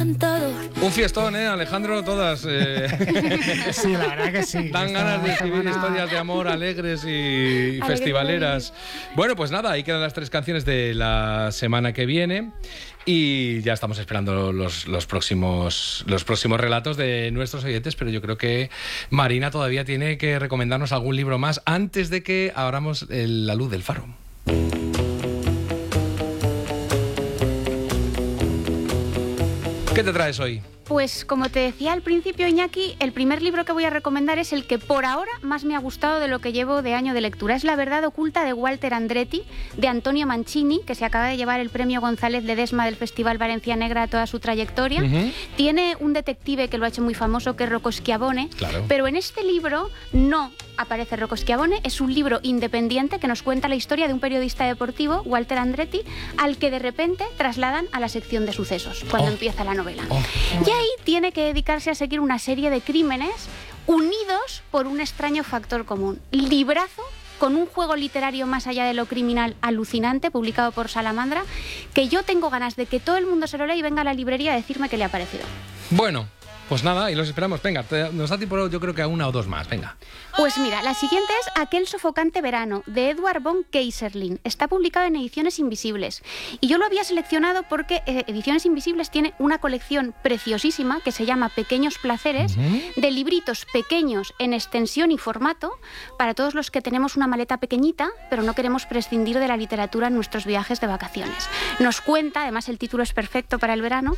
encantador. Un fiestón, Alejandro, todas. Sí, la verdad que sí. Dan ganas de escribir historias de amor alegres y festivaleras. Bueno, pues nada, ahí quedan las 3 canciones de la semana que viene. Y ya estamos esperando los próximos relatos de nuestros oyentes, pero yo creo que Marina todavía tiene que recomendarnos algún libro más antes de que abramos la luz del faro. ¿Qué te traes hoy? Pues como te decía al principio, Iñaki, el primer libro que voy a recomendar es el que por ahora más me ha gustado de lo que llevo de año de lectura. Es La verdad oculta de Walter Andretti, de Antonio Mancini, que se acaba de llevar el premio González Ledesma del Festival Valencia Negra a toda su trayectoria. Tiene un detective que lo ha hecho muy famoso, que es Rocco Schiavone, claro. Pero en este libro no aparece Rocco Schiavone, es un libro independiente que nos cuenta la historia de un periodista deportivo, Walter Andretti, al que de repente trasladan a la sección de sucesos, cuando empieza la novela. Y ahí tiene que dedicarse a seguir una serie de crímenes unidos por un extraño factor común. Librazo, con un juego literario más allá de lo criminal alucinante, publicado por Salamandra, que yo tengo ganas de que todo el mundo se lo lea y venga a la librería a decirme qué le ha parecido. Bueno, pues nada, y los esperamos. Venga, nos da tiempo yo creo que a 1 o 2 más, venga. Pues mira, la siguiente es Aquel sofocante verano, de Edward von Keyserlin. Está publicado en Ediciones Invisibles. Y yo lo había seleccionado porque Ediciones Invisibles tiene una colección preciosísima que se llama Pequeños Placeres, de libritos pequeños en extensión y formato, para todos los que tenemos una maleta pequeñita, pero no queremos prescindir de la literatura en nuestros viajes de vacaciones. Nos cuenta, además el título es perfecto para el verano,